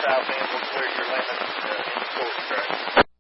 south end will clear your limits in the fourth track.